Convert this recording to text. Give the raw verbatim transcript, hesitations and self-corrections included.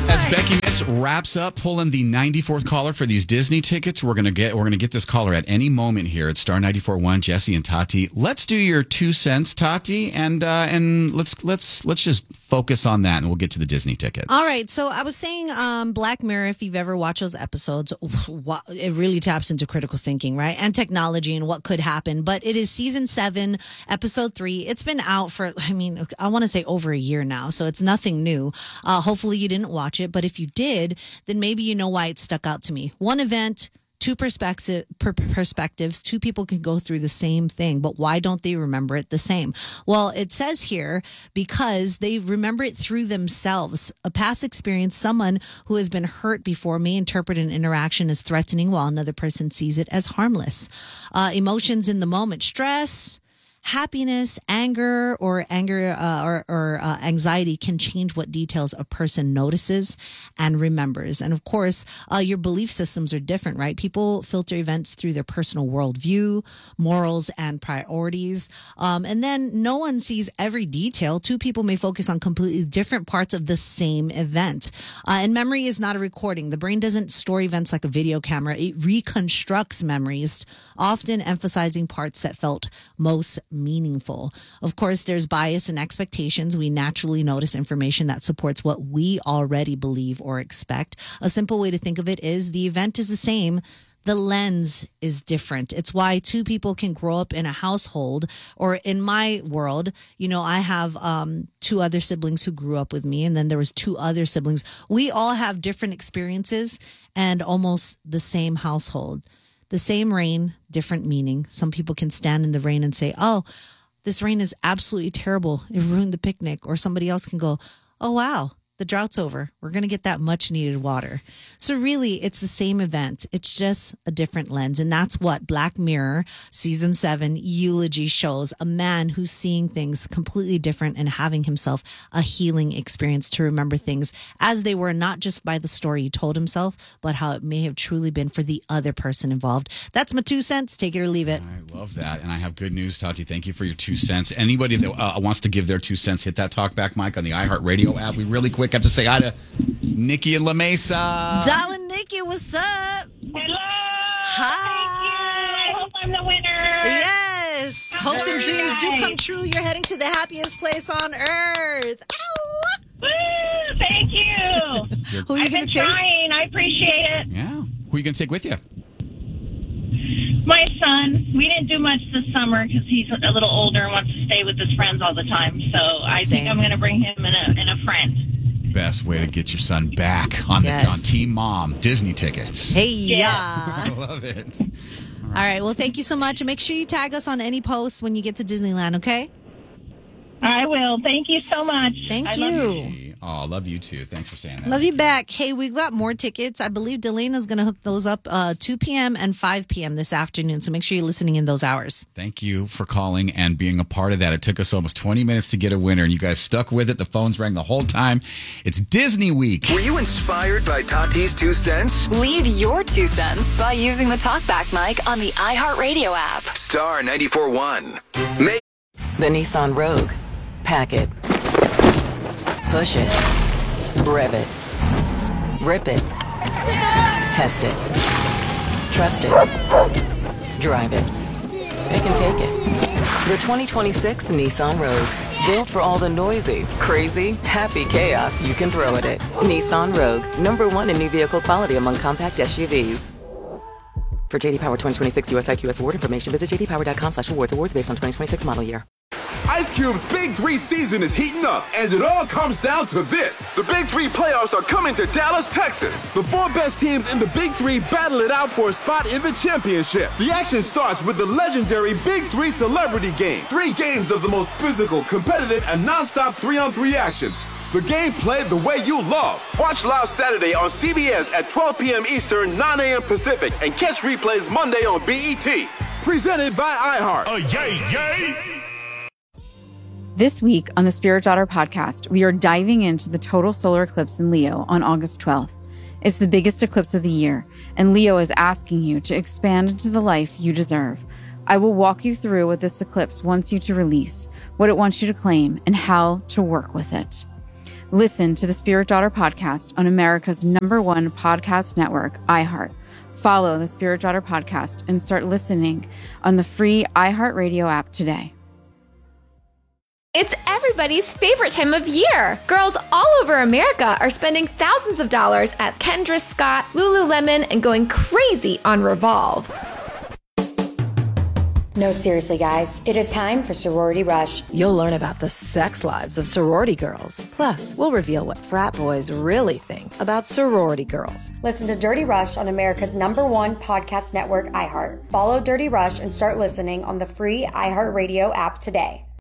As, as Becky Mitz wraps up pulling the ninety-fourth caller for these Disney tickets, we're gonna get we're gonna get this caller at any moment here at Star ninety-four point one. Jesse and Tati, let's do your two cents, Tati, and uh, and let's let's let's just focus on that, and we'll get to the Disney tickets. All right. So I was saying, um, Black Mirror. If you've ever watched those episodes, it really taps into critical thinking, right, and technology and what could happen. But it is season seven, episode three. It's been out for, I mean, I want to say over a year now, so it's nothing new. Uh, hopefully you didn't watch it, but if you did, then maybe you know why it stuck out to me. One event, two perspective, per- perspectives, two people can go through the same thing, but why don't they remember it the same? Well, it says here because they remember it through themselves. A past experience, someone who has been hurt before may interpret an interaction as threatening while another person sees it as harmless. Uh, emotions in the moment, stress, happiness, anger, or anger uh, or, or uh, anxiety can change what details a person notices and remembers. And of course, uh, your belief systems are different, right? People filter events through their personal worldview, morals, and priorities. Um, and then no one sees every detail. Two people may focus on completely different parts of the same event. Uh, and memory is not a recording. The brain doesn't store events like a video camera. It reconstructs memories, often emphasizing parts that felt most meaningful. Of course, there's bias and expectations. We naturally notice information that supports what we already believe or expect. A simple way to think of it is the event is the same. The lens is different. It's why two people can grow up in a household, or in my world, you know, I have um, two other siblings who grew up with me, and then there was two other siblings. We all have different experiences and almost the same household. The same rain, different meaning. Some people can stand in the rain and say, oh, this rain is absolutely terrible. It ruined the picnic. Or somebody else can go, oh, wow, the drought's over. We're going to get that much needed water. So really, it's the same event. It's just a different lens. And that's what Black Mirror season seven Eulogy shows. A man who's seeing things completely different and having himself a healing experience to remember things as they were, not just by the story he told himself, but how it may have truly been for the other person involved. That's my two cents. Take it or leave it. I love that. And I have good news, Tati. Thank you for your two cents. Anybody that uh, wants to give their two cents, hit that talkback mic on the iHeartRadio app. We really quick have to say hi to Nikki and La Mesa. Darling Nikki, what's up? Hello. Hi. Thank you. I hope I'm the winner. Yes. Hopes and dreams do come true. You're heading to the happiest place on earth. Ow. Woo, thank you. Who are you I've going been to take? trying. I appreciate it. Yeah. Who are you going to take with you? My son. We didn't do much this summer because he's a little older and wants to stay with his friends all the time. So I Same. think I'm going to bring him and a, and a friend. Best way to get your son back on Yes. the on Team Mom Disney tickets. Hey, Yeah. yeah. I love it. All right. Well, thank you so much. And make sure you tag us on any post when you get to Disneyland, okay? I will. Thank you so much. Thank I love you. Oh, love you too. Thanks for saying that. Love you back. Hey, we've got more tickets. I believe Delena's going to hook those up uh, two p.m. and five p.m. this afternoon. So make sure you're listening in those hours. Thank you for calling and being a part of that. It took us almost twenty minutes to get a winner, and you guys stuck with it. The phones rang the whole time. It's Disney Week. Were you inspired by Tati's two cents? Leave your two cents by using the talkback mic on the iHeartRadio app. Star ninety-four point one. Make The Nissan Rogue. Pack it. Push it. Rev it. Rip it. Test it. Trust it. Drive it. Pick and take it. The twenty twenty-six Nissan Rogue. Built for all the noisy, crazy, happy chaos you can throw at it. Nissan Rogue. Number one in new vehicle quality among compact S U Vs. For J D Power twenty twenty-six U S I Q S award information, visit j d power dot com slash awards. Awards based on twenty twenty-six model year. Ice Cube's Big Three season is heating up, and it all comes down to this. The Big Three playoffs are coming to Dallas, Texas. The four best teams in the Big Three battle it out for a spot in the championship. The action starts with the legendary Big Three Celebrity Game. Three games of the most physical, competitive, and nonstop three-on-three action. The game played the way you love. Watch live Saturday on C B S at twelve p.m. Eastern, nine a.m. Pacific, and catch replays Monday on B E T. Presented by iHeart. Oh, yay, yay! This week on the Spirit Daughter podcast, we are diving into the total solar eclipse in Leo on August twelfth. It's the biggest eclipse of the year, and Leo is asking you to expand into the life you deserve. I will walk you through what this eclipse wants you to release, what it wants you to claim, and how to work with it. Listen to the Spirit Daughter podcast on America's number one podcast network, iHeart. Follow the Spirit Daughter podcast and start listening on the free iHeartRadio app today. It's everybody's favorite time of year. Girls all over America are spending thousands of dollars at Kendra Scott, Lululemon, and going crazy on Revolve. No, seriously, guys. It is time for Sorority Rush. You'll learn about the sex lives of sorority girls. Plus, we'll reveal what frat boys really think about sorority girls. Listen to Dirty Rush on America's number one podcast network, iHeart. Follow Dirty Rush and start listening on the free iHeartRadio app today.